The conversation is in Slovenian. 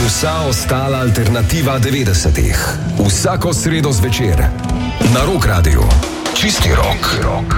vsa ostala alternativa 90-ih. Vsako sredo zvečer na Rock Radiu. Čisti rok.